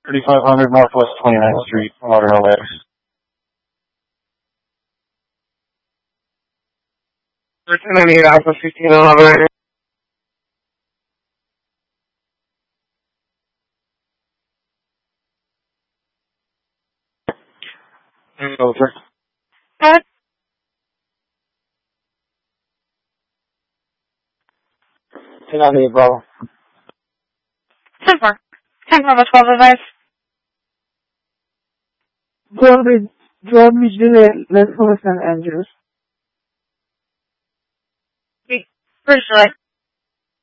3500 Northwest 29th Street, Lauderdale, X. I need Alpha 1511. Over. What? 1098, Bravo. 10-4. 10 Bravo 12 advice. John Juliet, let's go San Andrews. Bridge delay.